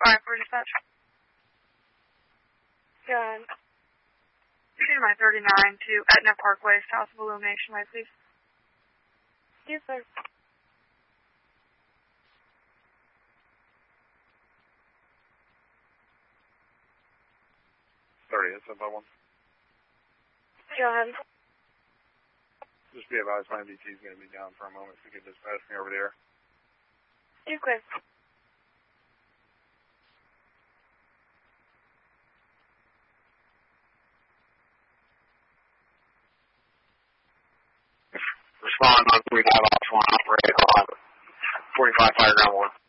Alright, for dispatch. Good. Proceed my 39 to Etna Parkway, south of Illumination Way, please. Yes, sir. One. Go ahead. Just be advised, my MDT is going to be down for a moment. If you could dispatch me over there. You're clear. Respond on 45 off 1, operate on 45 Fire Ground 1.